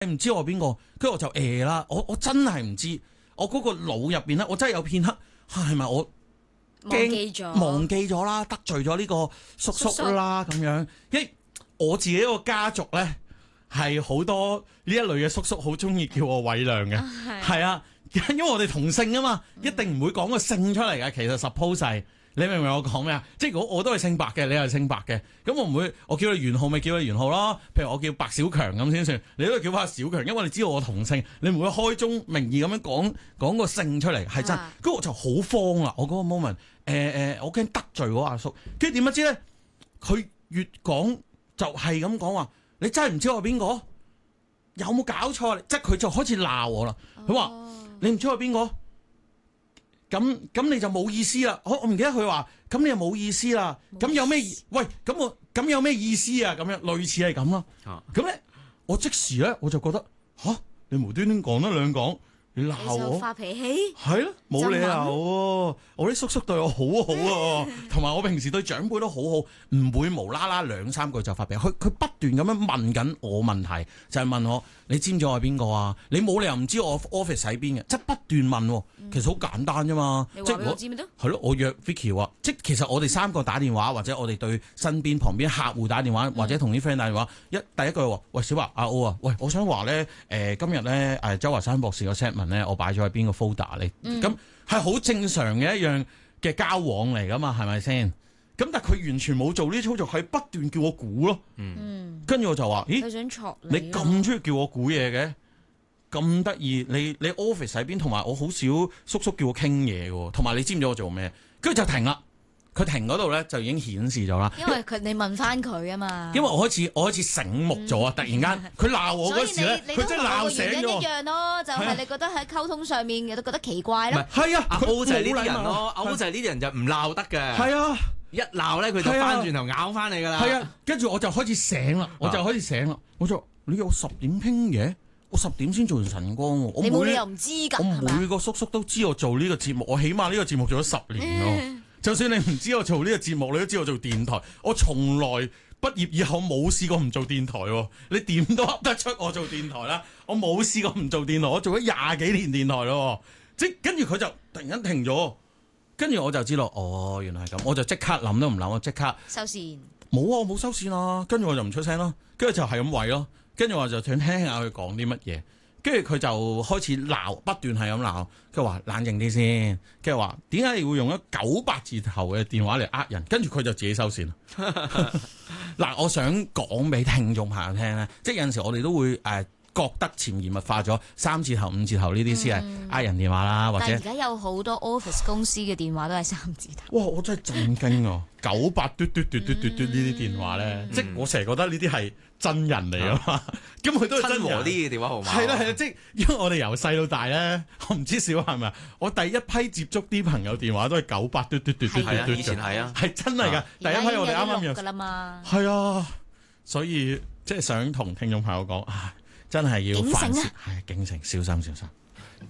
唔知我係邊個，跟住我就啦，我真係唔知，我嗰個腦入邊咧，我真係有片刻係咪我忘記咗啦，得罪咗呢個叔叔啦咁樣，因為我自己一個家族咧係好多呢一類嘅叔叔好中意叫我偉亮嘅，係啊，因為我哋同姓啊嘛，一定唔會講個姓出嚟嘅，其實 suppose 係。你明唔明我講咩啊？即係我都係姓白嘅，你係姓白嘅，咁我唔會，我叫你元浩咪叫你元浩咯。譬如我叫白小強咁先算，你都係叫翻小強，因為你知道我同姓，你唔會開宗明義咁樣講個姓出嚟，係真。跟住我就好慌啦，我嗰個 moment，我驚得罪嗰阿叔，跟住點不知咧，佢越講就係咁講話，你真係唔知我係邊個？有冇搞錯？即係佢就開始鬧我啦。佢話你唔知我係邊個？咁你就冇意思啦。我唔記得佢話，咁你又冇意思啦。咁有咩？喂，咁有咩意思啊？咁樣類似係咁啦。咁咧，我即時咧我就覺得你無端端講一兩講，你鬧我， 你就發脾氣？ 係咯，冇理由喎。我啲叔叔對我好好喎，同埋我平時對長輩都好好，唔會無啦啦兩三句就發脾氣。佢不斷咁樣問緊我問題，就係問我你知唔知我係邊個啊？你冇理由唔知我 office 喺邊嘅，即係不斷問。其實好簡單啫嘛， 你話俾我知咪得？ 係咯，我約 Vicky 話，即係其實我哋三個打電話，或者我哋對身邊旁邊客戶打電話，或者同啲 friend 打電話，第一句話，喂小華阿 O 啊，喂我想話咧，今日咧周華山博士個 set 文咧，我擺咗喺邊個 folder 你，咁係好正常嘅一樣嘅交往嚟噶嘛，係咪先？咁但係佢完全冇做呢啲操作，係不斷叫我估咯。跟住我就話，咦， 佢想戳你咁中意叫我估嘢嘅？咁得意，你 office 喺邊？同埋我好少叔叔叫我傾嘢嘅，同埋你知唔知我做咩？跟住就停啦。佢停嗰度咧就已經顯示咗啦。 因為你問翻佢啊嘛。 因為我開始醒目咗啊！突然間佢鬧我嗰時咧，佢真係鬧醒咗。 一樣咯，就係你覺得喺溝通上面亦都覺得奇怪咯。 係啊， 阿 O 就係呢啲人咯，阿 O 就係呢啲人就唔鬧得嘅。 係啊， 一鬧咧佢就翻轉頭咬翻你噶啦。 係啊，跟住我就開始醒啦，我就你有10點傾嘢？我10點先做完晨光喎， 你冇理由唔知㗎。 我每個叔叔都知我做呢個節目，我起碼呢個節目做咗10年咯。就算你唔知我做呢個節目，你都知我做電台。我從來畢業以後冇試過唔做電台喎。你點都噏得出我做電台啦。我冇試過唔做電台，我做咗20幾年電台咯。即跟住佢就突然間停咗，跟住我就知道，原來係咁，我就即刻諗都唔諗，我即刻收線。冇啊，我冇收線啊。跟住我就唔出聲咯，跟住就係咁喂咯。跟住我就想聽下佢講啲乜嘢，跟住佢就開始鬧，不斷係咁鬧。佢話冷靜啲先，跟住話點解你會用咗98字頭嘅電話嚟呃人？跟住佢就自己收線啦。嗱，我想講俾聽眾朋友聽咧，即係有陣時我哋都會覺得潛移默化咗3字頭、5字頭呢啲先係呃人電話啦，或者但係而家有好多 office 公司嘅電話都係3字頭。 哇！我真係震驚啊！98嘟嘟嘟嘟嘟嘟呢啲電話咧，即係我成日覺得呢啲係真人嚟啊嘛，咁佢都係真和啲嘅電話號碼。 係啦，即係因為我哋由細到大咧，我唔知小係咪，我第一批接觸啲朋友電話都係98嘟嘟嘟嘟嘟嘟， 以前係啊， 係真係㗎。第一批我哋啱啱用㗎啦嘛，係啊，所以即係想同聽眾朋友講，真係要凡事係警醒，小心。